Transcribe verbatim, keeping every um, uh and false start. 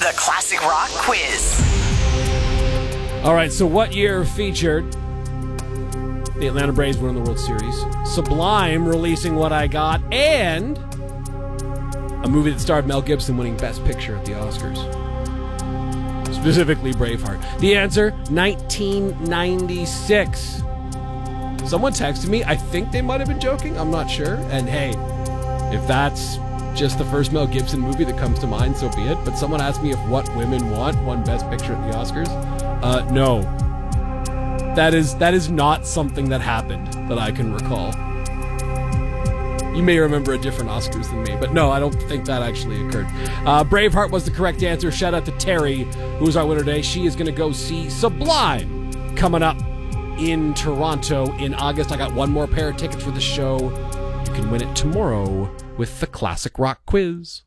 The Classic Rock Quiz. All right, so what year featured the Atlanta Braves winning the World Series, Sublime releasing What I Got, and a movie that starred Mel Gibson winning Best Picture at the Oscars? Specifically Braveheart. The answer, nineteen ninety-six. Someone texted me. I think they might have been joking. I'm not sure. And hey, if that's just the first Mel Gibson movie that comes to mind, so be it. But someone asked me if What Women Want won Best Picture at the Oscars. Uh, no. That is that is not something that happened that I can recall. You may remember a different Oscars than me, but no, I don't think that actually occurred. Uh, Braveheart was the correct answer. Shout out to Terry, who was our winner today. She is going to go see Sublime coming up in Toronto in August. I got one more pair of tickets for the show. You can win it tomorrow with the Classic Rock Quiz.